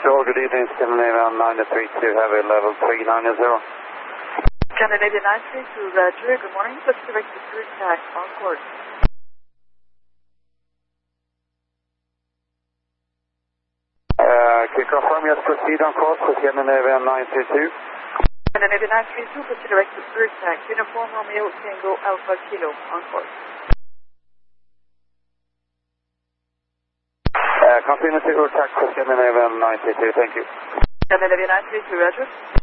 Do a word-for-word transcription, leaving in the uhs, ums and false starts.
Control, good evening, Scandinavian nine three two, heavy level three nine zero. Scandinavian nine three two, Roger, good morning, let's direct the cruise tax on course. Uh, can you confirm yes, proceed on course for Scandinavian nine three two? Scandinavian nine three two, let's direct the cruise tax, uniform Romeo Tango Alpha Kilo on course. Uh, continue to tax for Scandinavian nine three two, thank you. Scandinavian nine three two, Roger.